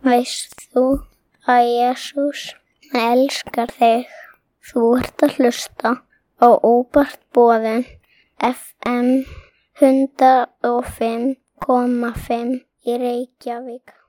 Veist þú að Jesús elskar þig? Þú ert að hlusta á Óvart boðin FM 105,5 í Reykjavík.